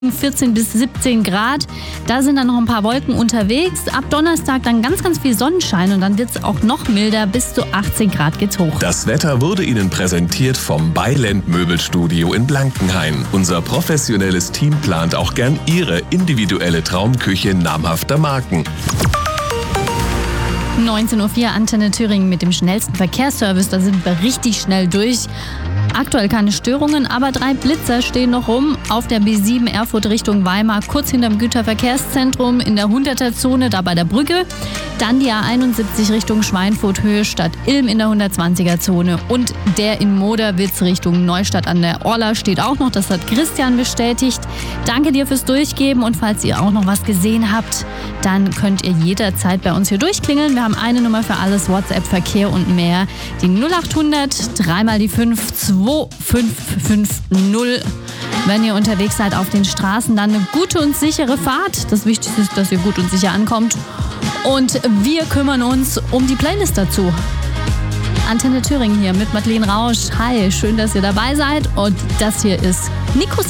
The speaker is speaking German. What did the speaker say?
14 bis 17 Grad. Da sind dann noch ein paar Wolken unterwegs. Ab Donnerstag dann ganz, ganz viel Sonnenschein und dann wird es auch noch milder. Bis zu 18 Grad geht's hoch. Das Wetter wurde Ihnen präsentiert vom Beiland Möbelstudio in Blankenhain. Unser professionelles Team plant auch gern Ihre individuelle Traumküche namhafter Marken. 19.04 Uhr Antenne Thüringen mit dem schnellsten Verkehrsservice. Da sind wir richtig schnell durch. Aktuell keine Störungen, aber 3 Blitzer stehen noch rum auf der B7 Erfurt Richtung Weimar, kurz hinterm Güterverkehrszentrum in der 100er-Zone, da bei der Brücke. Dann die A71 Richtung Schweinfurt Höhe Stadt Ilm in der 120er-Zone. Und der in Moderwitz Richtung Neustadt an der Orla steht auch noch. Das hat Christian bestätigt. Danke dir fürs Durchgeben und falls ihr auch noch was gesehen habt, dann könnt ihr jederzeit bei uns hier durchklingeln. Wir haben eine Nummer für alles, WhatsApp, Verkehr und mehr. Die 0800 3 mal die 5 2550. Wenn ihr unterwegs seid auf den Straßen, dann eine gute und sichere Fahrt. Das Wichtigste ist, dass ihr gut und sicher ankommt. Und wir kümmern uns um die Playlist dazu. Antenne Thüringen hier mit Madeleine Rausch. Hi, schön, dass ihr dabei seid. Und das hier ist Nico